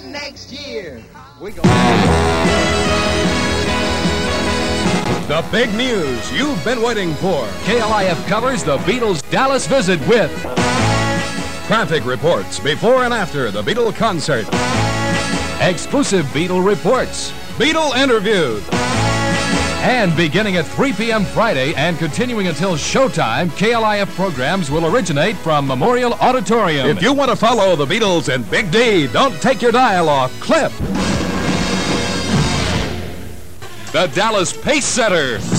next year. We go. The big news you've been waiting for. KLIF covers the Beatles' Dallas visit with Traffic reports before and after the Beatle concert. exclusive Beatle reports. Beatle interviews. And beginning at 3 p.m. Friday and continuing until showtime, KLIF programs will originate from Memorial Auditorium. If you want to follow the Beatles and Big D, don't take your dial off. Clip. The Dallas Pace Setter